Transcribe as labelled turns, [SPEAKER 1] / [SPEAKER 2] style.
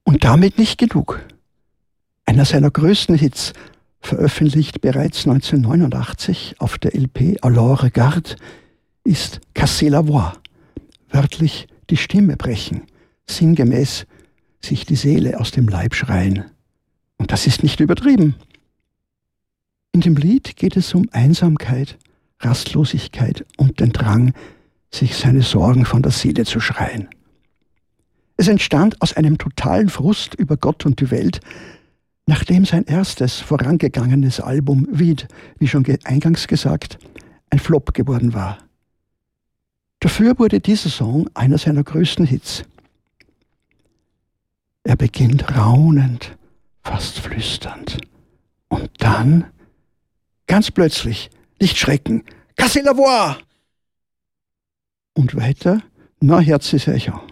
[SPEAKER 1] Und damit nicht genug. Einer seiner größten Hits, veröffentlicht bereits 1989 auf der LP Alors Regarde, ist Casser la voix, wörtlich die Stimme brechen, sinngemäß sich die Seele aus dem Leib schreien. Und das ist nicht übertrieben. In dem Lied geht es um Einsamkeit, Rastlosigkeit und den Drang, sich seine Sorgen von der Seele zu schreien. Es entstand aus einem totalen Frust über Gott und die Welt, nachdem sein erstes vorangegangenes Album Weed, wie schon eingangs gesagt, ein Flop geworden war. Dafür wurde dieser Song einer seiner größten Hits. Er beginnt raunend, fast flüsternd. Und dann, ganz plötzlich, nicht schrecken, Casser la voix! Und weiter, na, Herz ist sicher.